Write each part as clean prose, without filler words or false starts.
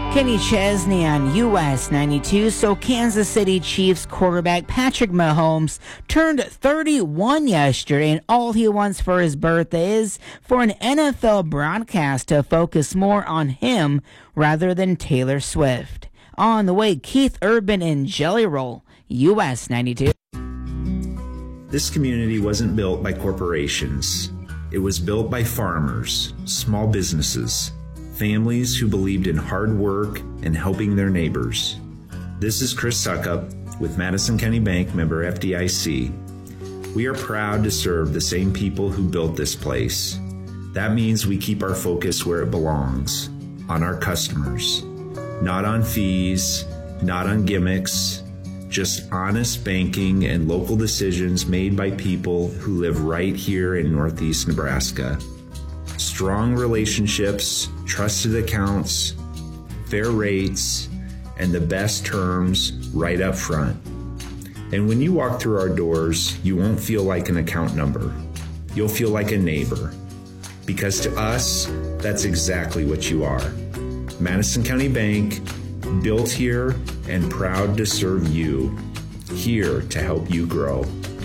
Kenny Chesney on US 92. So Kansas City Chiefs quarterback Patrick Mahomes turned 31 yesterday, and all he wants for his birthday is for an NFL broadcast to focus more on him rather than Taylor Swift. On the way, Keith Urban and Jelly Roll, US 92. This community wasn't built by corporations. It was built by farmers, small businesses, families who believed in hard work and helping their neighbors. This is Chris Suckup with Madison County Bank, member FDIC. We are proud to serve the same people who built this place. That means we keep our focus where it belongs, on our customers. Not on fees, not on gimmicks, just honest banking and local decisions made by people who live right here in Northeast Nebraska. Strong relationships, trusted accounts, fair rates, and the best terms right up front. And when you walk through our doors, you won't feel like an account number. You'll feel like a neighbor. Because to us, that's exactly what you are. Madison County Bank, built here and proud to serve you. Here to help you grow.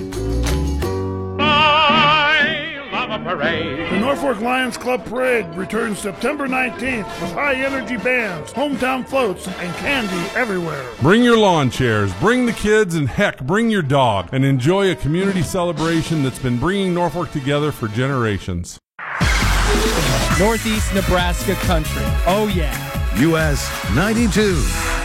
Parade. The Norfolk Lions Club Parade returns September 19th with high-energy bands, hometown floats, and candy everywhere. Bring your lawn chairs, bring the kids, and heck, bring your dog, and enjoy a community celebration that's been bringing Norfolk together for generations. Northeast Nebraska country. Oh, yeah. US 92.